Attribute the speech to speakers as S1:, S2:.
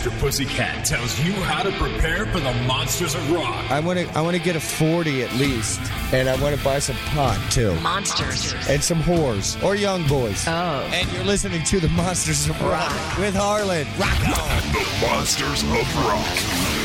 S1: Mr. Pussycat tells you how to prepare for the monsters of rock.
S2: I want to get a 40 at least, and I want to buy some pot too.
S3: Monsters.
S2: And some whores or young boys.
S3: Oh.
S2: And you're listening to the Monsters of Rock with Harlan. Rock on.
S4: The Monsters of Rock.